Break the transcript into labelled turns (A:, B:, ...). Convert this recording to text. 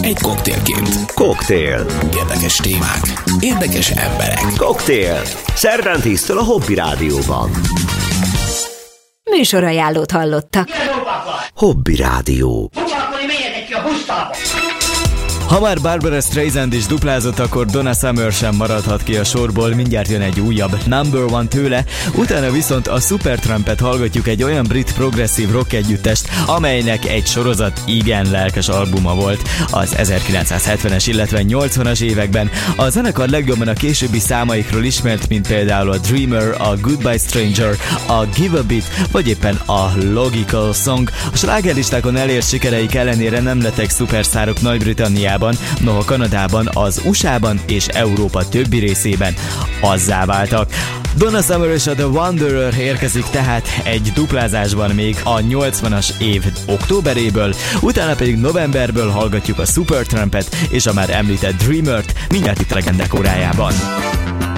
A: egy koktélként.
B: Koktél.
A: Érdekes témák, érdekes emberek.
B: Koktél. Szerdán 10-től a Hobby Rádióban.
C: Műsorajánlót hallottak.
B: Hobby Rádió.
D: Ha már Barbara Streisand is duplázott, akkor Donna Summer sem maradhat ki a sorból, mindjárt jön egy újabb Number One tőle, utána viszont a Supertrampet hallgatjuk, egy olyan brit progresszív rock együttest, amelynek egy sorozat igen lelkes albuma volt az 1970-es, illetve 80-as években. A zenekar legjobban a későbbi számaikról ismert, mint például a Dreamer, a Goodbye Stranger, a Give a Bit, vagy éppen a Logical Song. A slágerlistákon elért sikereik ellenére nem lettek szupersztárok Nagy-Britanniában, noha Kanadában, az USA-ban és Európa többi részében azzá váltak. Donna Summer és a The Wanderer érkezik tehát egy duplázásban még a 80-as év októberéből, utána pedig novemberből hallgatjuk a Supertrampet és a már említett Dreamert, mindjárt itt a Legendák órájában.